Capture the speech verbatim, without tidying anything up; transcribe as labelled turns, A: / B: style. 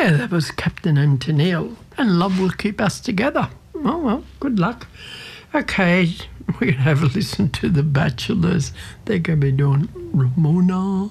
A: Yeah, that was Captain and Tennille. And love will keep us together. Oh, well, good luck. Okay, we're going to have a listen to The Bachelors. They're going to be doing Ramona.